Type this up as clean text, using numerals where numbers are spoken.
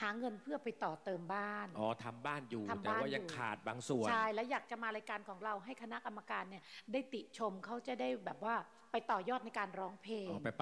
าเงินเพื่อไปต่อเติมบ้านอ๋อทำบ้านอยู่แต่ว่ายังขาดบางส่วนใช่แล้วอยากจะมารายการของเราให้คณะกรรมการเนี่ยได้ติชมเขาจะได้แบบว่าไปต่อยอดในการร้องเพลง